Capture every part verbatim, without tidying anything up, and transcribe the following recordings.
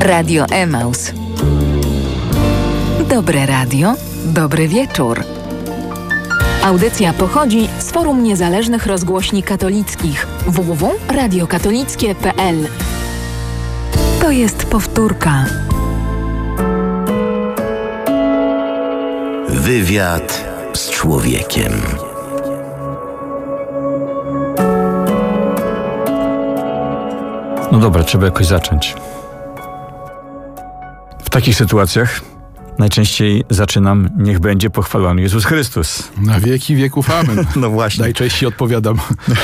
Radio Emaus. Dobre radio, dobry wieczór. Audycja pochodzi z Forum Niezależnych Rozgłośni Katolickich w w w kropka radio katolickie kropka p l. To jest powtórka. Wywiad z człowiekiem. No dobra, trzeba jakoś zacząć. W takich sytuacjach najczęściej zaczynam: niech będzie pochwalony Jezus Chrystus. Na wieki wieków amen. No właśnie. Najczęściej odpowiadam.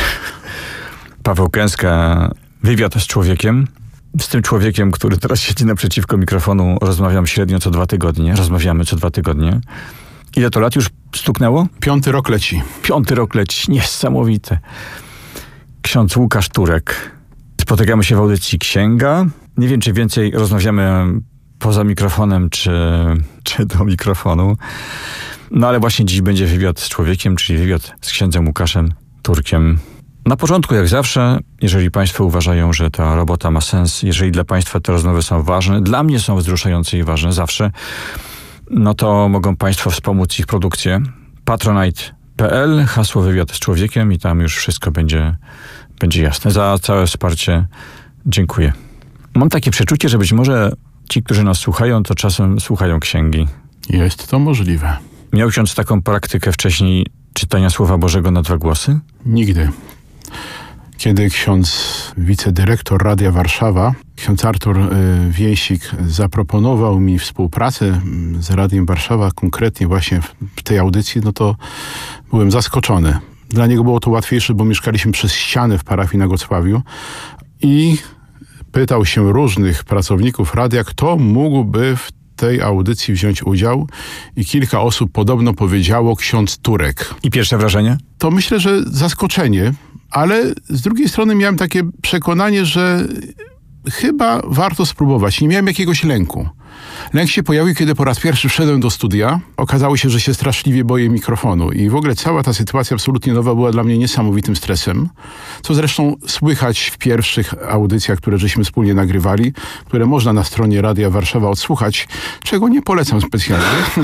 Paweł Kęska, wywiad z człowiekiem. Z tym człowiekiem, który teraz siedzi naprzeciwko mikrofonu, rozmawiam średnio co dwa tygodnie. Rozmawiamy co dwa tygodnie. Ile to lat już stuknęło? Piąty rok leci. Piąty rok leci. Niesamowite. Ksiądz Łukasz Turek. Spotykamy się w audycji Księga. Nie wiem, czy więcej rozmawiamy poza mikrofonem, czy, czy do mikrofonu. No ale właśnie dziś będzie wywiad z człowiekiem, czyli wywiad z księdzem Łukaszem Turkiem. Na początku, jak zawsze, jeżeli Państwo uważają, że ta robota ma sens, jeżeli dla Państwa te rozmowy są ważne, dla mnie są wzruszające i ważne zawsze, no to mogą Państwo wspomóc ich produkcję. patronite kropka p l, hasło wywiad z człowiekiem i tam już wszystko będzie, będzie jasne. Za całe wsparcie dziękuję. Mam takie przeczucie, że być może ci, którzy nas słuchają, to czasem słuchają księgi. Jest to możliwe. Miał ksiądz taką praktykę wcześniej czytania Słowa Bożego na dwa głosy? Nigdy. Kiedy ksiądz wicedyrektor Radia Warszawa, ksiądz Artur y, Wiejsik, zaproponował mi współpracę z Radiem Warszawa, konkretnie właśnie w, w tej audycji, no to byłem zaskoczony. Dla niego było to łatwiejsze, bo mieszkaliśmy przez ścianę w parafii na Gocławiu i pytał się różnych pracowników radia, kto mógłby w tej audycji wziąć udział, i kilka osób podobno powiedziało ksiądz Turek. I pierwsze wrażenie? To myślę, że zaskoczenie, ale z drugiej strony miałem takie przekonanie, że chyba warto spróbować. Nie miałem jakiegoś lęku. Lęk się pojawił, kiedy po raz pierwszy wszedłem do studia. Okazało się, że się straszliwie boję mikrofonu i w ogóle cała ta sytuacja absolutnie nowa była dla mnie niesamowitym stresem, co zresztą słychać w pierwszych audycjach, które żeśmy wspólnie nagrywali, które można na stronie Radia Warszawa odsłuchać, czego nie polecam specjalnie,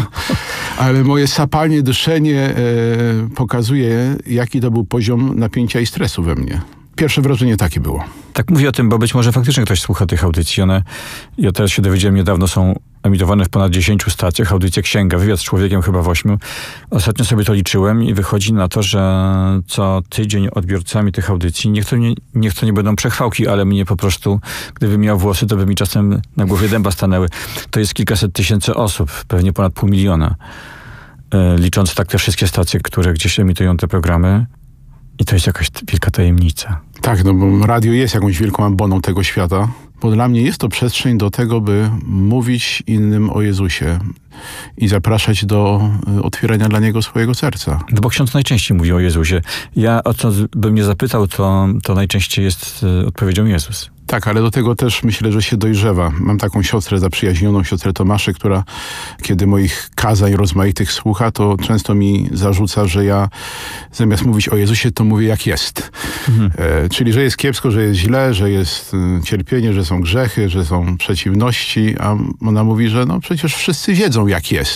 ale moje sapanie, dyszenie e, pokazuje, jaki to był poziom napięcia i stresu we mnie. Pierwsze wrażenie takie było. Tak mówię o tym, bo być może faktycznie ktoś słucha tych audycji. One, ja teraz się dowiedziałem niedawno, są emitowane w ponad dziesięciu stacjach. Audycja Księga, wywiad z człowiekiem chyba w ośmiu. Ostatnio sobie to liczyłem i wychodzi na to, że co tydzień odbiorcami tych audycji, niech to nie, niech to nie będą przechwałki, ale mnie po prostu, gdybym miał włosy, to by mi czasem na głowie dęba stanęły. To jest kilkaset tysięcy osób, pewnie ponad pół miliona. Yy, licząc tak te wszystkie stacje, które gdzieś emitują te programy. I to jest jakaś wielka tajemnica. Tak, no bo radio jest jakąś wielką amboną tego świata, bo dla mnie jest to przestrzeń do tego, by mówić innym o Jezusie i zapraszać do otwierania dla Niego swojego serca. No bo ksiądz najczęściej mówi o Jezusie. Ja, o co bym nie zapytał, to, to najczęściej jest odpowiedzią Jezus. Tak, ale do tego też myślę, że się dojrzewa. Mam taką siostrę zaprzyjaźnioną, siostrę Tomaszę, która kiedy moich kazań rozmaitych słucha, to często mi zarzuca, że ja zamiast mówić o Jezusie, to mówię jak jest. Mhm. E, czyli, że jest kiepsko, że jest źle, że jest y, cierpienie, że są grzechy, że są przeciwności, a ona mówi, że no przecież wszyscy wiedzą jak jest.